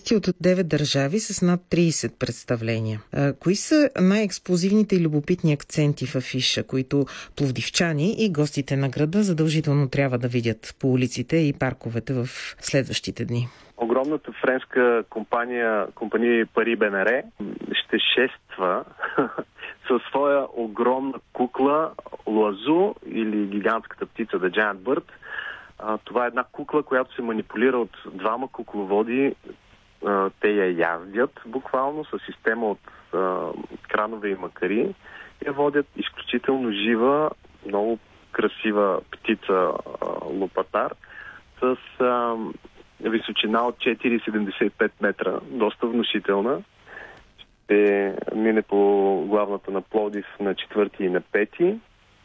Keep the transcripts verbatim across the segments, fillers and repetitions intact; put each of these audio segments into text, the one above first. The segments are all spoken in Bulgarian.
артисти от девет държави с над трийсет представления. Кои са най-експлозивните и любопитни акценти в афиша, които пловдивчани и гостите на града задължително трябва да видят по улиците и парковете в следващите дни? Огромната френска компания, компания Пари БНР, ще шества със своя огромна кукла Лазу или гигантската птица The Giant Bird. А, това е една кукла, която се манипулира от двама кукловоди. А, те я яздят буквално с система от а, кранове и макари. Я водят изключително жива, много красива птица а, лопатар с а, височина от четири цяло седемдесет и пет метра, доста внушителна. Ще мине по главната на Пловдив на четвърти и на пети.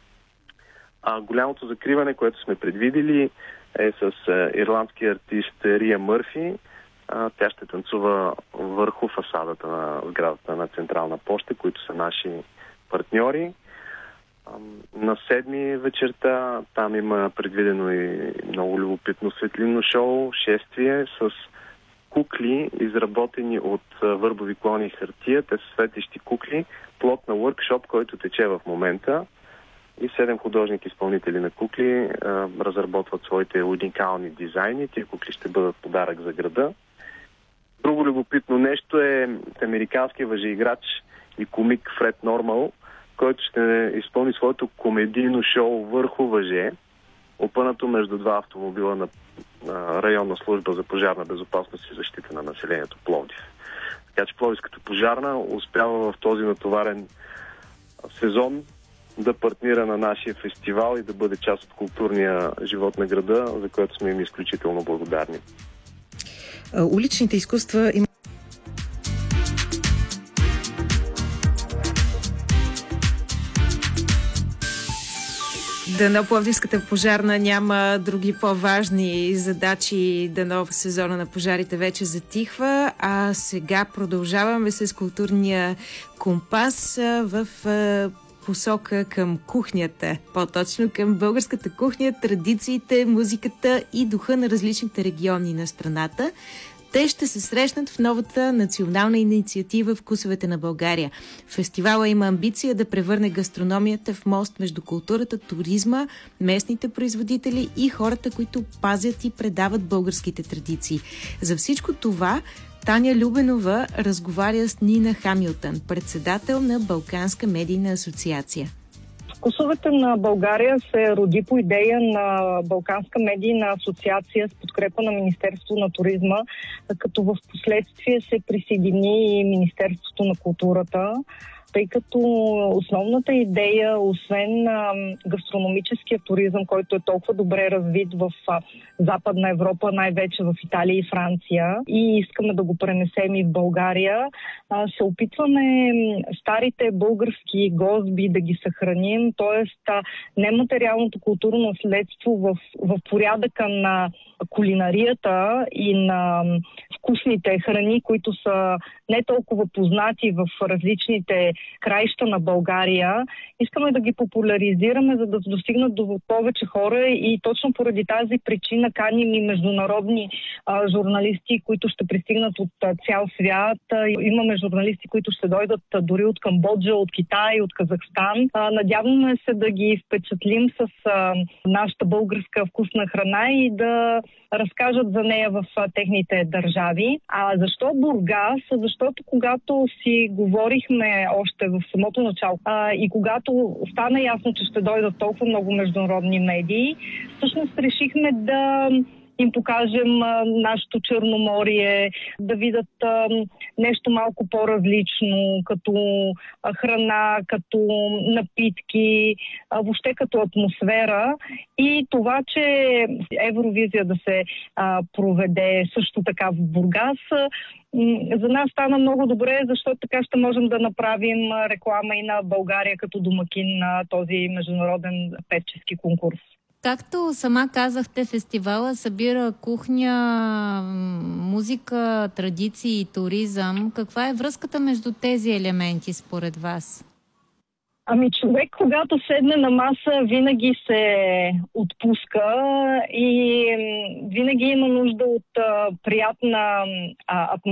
А голямото закриване, което сме предвидели, е с а, ирландския артист Рия Мърфи. А, тя ще танцува върху фасадата на сградата на Централна поща, които са наши партньори. А, на седми вечерта там има предвидено и много любопитно светлинно шоу, шествие с кукли, изработени от а, върбови клони и хартия. Те са светещи кукли, плод на workshop, който тече в момента. И седем художник-изпълнители на кукли а, разработват своите уникални дизайни. Тия кукли ще бъдат подарък за града. Друго любопитно нещо е американския въжеиграч и комик Фред Нормал, който ще изпълни своето комедийно шоу върху въже, опънато между два автомобила на, на районна служба за пожарна безопасност и защита на населението Пловдив. Така че Пловдивската пожарна успява в този натоварен сезон да партнира на нашия фестивал и да бъде част от културния живот на града, за което сме им изключително благодарни. Уличните изкуства има Дано Пловдивската пожарна няма други по-важни задачи, дано в сезона на пожарите вече затихва, а сега продължаваме с културния компас в посока към кухнята, по-точно към българската кухня, традициите, музиката и духа на различните региони на страната. Те ще се срещнат в новата национална инициатива "Вкусовете на България". Фестивала има амбиция да превърне гастрономията в мост между културата, туризма, местните производители и хората, които пазят и предават българските традиции. За всичко това Таня Любенова разговаря с Нина Хамилтън, председател на Балканска медийна асоциация. Вкусовете на България се роди по идея на Балканска медийна асоциация с подкрепа на Министерството на туризма, като в последствие се присъедини и Министерството на културата, тъй като основната идея, освен а, гастрономическия туризъм, който е толкова добре развит в а, Западна Европа, най-вече в Италия и Франция, и искаме да го пренесем и в България, а, се опитваме старите български гозби да ги съхраним, т.е. нематериалното културно наследство в, в порядъка на кулинарията и на вкусните храни, които са не толкова познати в различните краища на България. Искаме да ги популяризираме, за да достигнат до повече хора, и точно поради тази причина каним и международни а, журналисти, които ще пристигнат от а, цял свят. А, имаме журналисти, които ще дойдат а, дори от Камбоджа, от Китай, от Казахстан. А, надяваме се да ги впечатлим с а, нашата българска вкусна храна и да разкажат за нея в а, техните държави. А защо Бургас? Защото когато си говорихме още в самото начало а, и когато стана ясно, че ще дойдат толкова много международни медии, всъщност решихме да им покажем а, нашето Черноморие, да видят а, нещо малко по-различно, като а, храна, като напитки, а, въобще като атмосфера. И това, че Евровизия да се а, проведе също така в Бургас, за нас стана много добре, защото така ще можем да направим реклама и на България като домакин на този международен певчески конкурс. Както сама казахте, фестивала събира кухня, музика, традиции и туризъм. Каква е връзката между тези елементи според вас? Ами човек, когато седне на маса, винаги се отпуска и винаги има нужда от а, приятна а, атмосфера.